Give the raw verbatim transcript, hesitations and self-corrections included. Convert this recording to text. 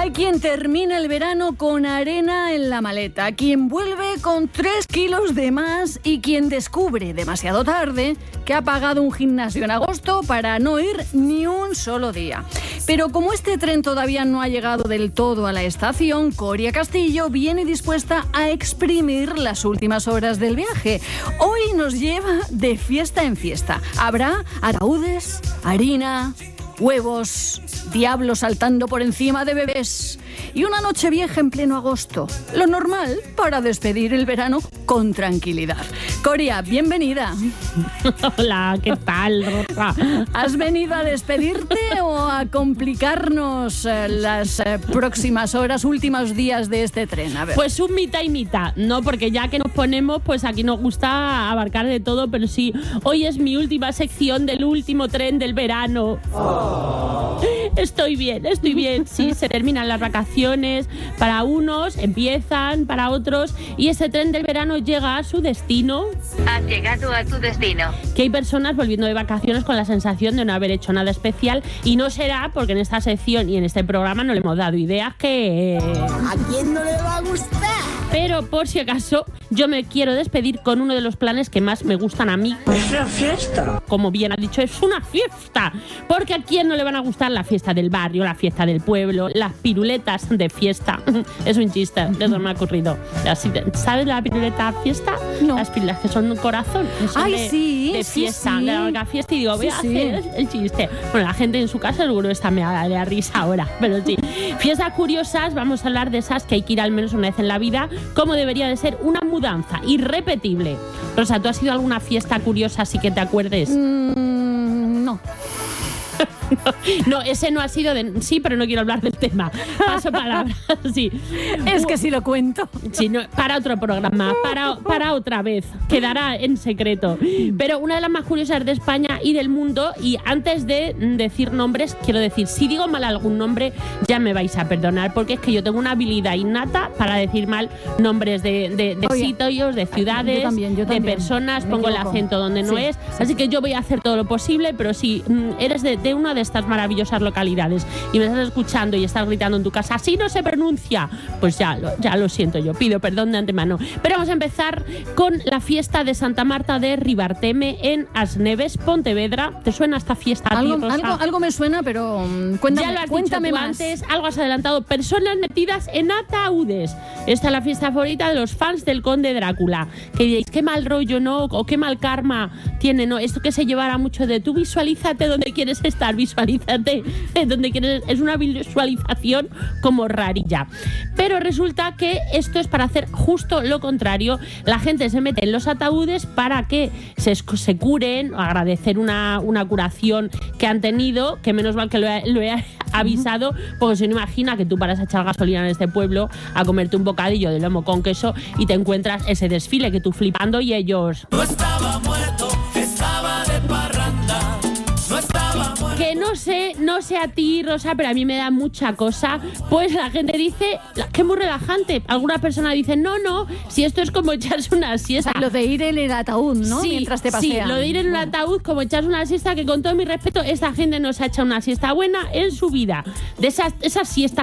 Hay quien termina el verano con arena en la maleta, quien vuelve con tres kilos de más y quien descubre demasiado tarde que ha pagado un gimnasio en agosto para no ir ni un solo día. Pero como este tren todavía no ha llegado del todo a la estación, Coria Castillo viene dispuesta a exprimir las últimas horas del viaje. Hoy nos lleva de fiesta en fiesta. Habrá ataúdes, harina, huevos, diablos saltando por encima de bebés y una noche vieja en pleno agosto. Lo normal para despedir el verano con tranquilidad. Coria, bienvenida. Hola, ¿qué tal, Rosa? ¿Has venido a despedirte o a complicarnos eh, las eh, próximas horas, últimos días de este tren? A ver. Pues un mitad y mitad, ¿no? Porque ya que nos ponemos, pues aquí nos gusta abarcar de todo, pero sí, hoy es mi última sección del último tren del verano. Oh. Estoy bien, estoy bien. Sí, se terminan las vacaciones. Para unos empiezan, para otros. Y ese tren del verano llega a su destino. Has llegado a tu destino. Que hay personas volviendo de vacaciones con la sensación de no haber hecho nada especial. Y no será porque en esta sección y en este programa no le hemos dado ideas que... ¿A quién no le va a gustar? Pero por si acaso, yo me quiero despedir con uno de los planes que más me gustan a mí. Es una fiesta. Como bien ha dicho, es una fiesta. Porque a quién no le van a gustar la fiesta del barrio, la fiesta del pueblo, las piruletas de fiesta. Es un chiste, eso me ha ocurrido. Así, ¿sabes la piruleta fiesta? No. Las piruletas que son un corazón. Que son Ay, de, sí, de sí, fiesta, sí. de la larga fiesta. Y digo, voy Sí, a sí. hacer el chiste. Bueno, la gente en su casa seguro está me da risa ahora. Pero sí. Fiestas curiosas, vamos a hablar de esas que hay que ir al menos una vez en la vida, como debería de ser una mudanza irrepetible. Rosa, ¿tú has ido a alguna fiesta curiosa así que te acuerdes? Mm, no. No, ese no ha sido de... Sí, pero no quiero hablar del tema. Paso palabra. Sí. Es que si lo cuento. Sí, no, para otro programa, para, para otra vez. Quedará en secreto. Pero una de las más curiosas de España y del mundo, y antes de decir nombres, quiero decir, si digo mal algún nombre, ya me vais a perdonar, porque es que yo tengo una habilidad innata para decir mal nombres de, de, de Oye, sitios, de ciudades, yo también, yo también. de personas, Me pongo el equivoco. acento donde no Sí, es. sí. Así que yo voy a hacer todo lo posible, pero si mm, eres de, de una de estas maravillosas localidades y me estás escuchando y estás gritando en tu casa, así no se pronuncia, pues ya lo, ya lo siento, yo pido perdón de antemano. Pero vamos a empezar con la fiesta de Santa Marta de Ribarteme en Asneves, Pontevedra. ¿Te suena esta fiesta a ti, Algo, Rosa? algo, algo me suena, pero um, cuéntame, Ya lo has cuéntame dicho tú más. antes, algo has adelantado. Personas metidas en ataúdes. Esta es la fiesta favorita de los fans del Conde Drácula. Que diréis, qué mal rollo, ¿no? O qué mal karma tiene, ¿no? Esto que se llevará mucho de tú visualízate donde quieres estar, visualízate donde quieres. Es una visualización como rarilla. Pero resulta que esto es para hacer justo lo contrario. La gente se mete en los ataúdes para que se, se curen, agradecer una, una curación que han tenido, que menos mal que lo he, lo he avisado, porque si no, imagina que tú paras a echar gasolina en este pueblo a comerte un bocadillo de lomo con queso y te encuentras ese desfile que tú flipando y ellos... No estaba muerto, estaba de parranda. No estaba muerto. Que no sé, no sé a ti, Rosa, pero a mí me da mucha cosa. Pues la gente dice que es muy relajante. Alguna persona dice, no, no, si esto es como echarse una O siesta. sea, lo de ir en el ataúd, ¿no? Sí, Mientras te sí, pasean. lo de ir en un ataúd como echarse una siesta, que con todo mi respeto, esta gente no se ha echado una siesta buena en su vida. De esas, esas siestas